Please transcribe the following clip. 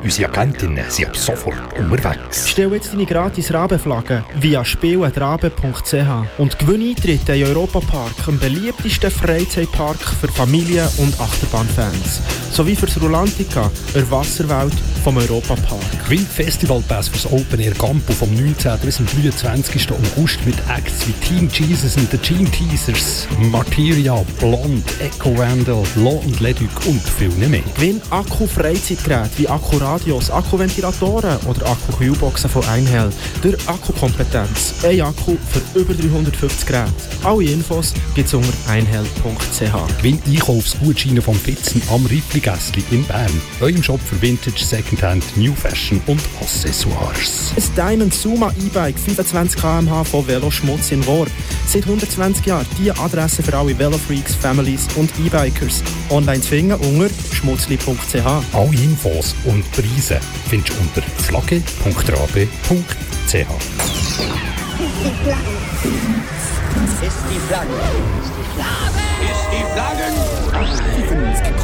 Unsere Agentinnen sind ab sofort unterwegs. Stell jetzt deine gratis Rabenflagge via spiel@rabe.ch und gewinne Eintritte in Europapark, dem beliebtesten Freizeitpark für Familien- und Achterbahnfans. Sowie für das Rulantica, der Wasserwelt vom Europapark. Gewinn Festivalpass fürs Open Air Campo vom 19. bis zum 23. August mit Acts wie Team Jesus and the Gene Teasers, Martyria, Blond, Echo Vandal, Law und Leduc und viel mehr. Gewinn Akku-Freizeitgeräte wie Akkuradios, Akkuventilatoren oder Akku-Kühlboxen von Einhell. Durch Akkukompetenz. Ein Akku für über 350 Geräte. Alle Infos gibt es unter einhell.ch. Gewinn Einkaufsgutscheine vom Fitzen am Riffli-Gässli in Bern. Eurem Shop für Vintage, Secondhand, New Fashion und Accessoires. Ein Diamond Suma E-Bike 25 km/h von Veloschmutz in Rohr. Seit 120 Jahren die Adresse für alle Velofreaks, Families und E-Bikers. Online zu finden unter schmutzli.ch. Alle Infos und Preise findest du unter flagge.rabe.ch. Ist die Flagge. Ist die Flagge.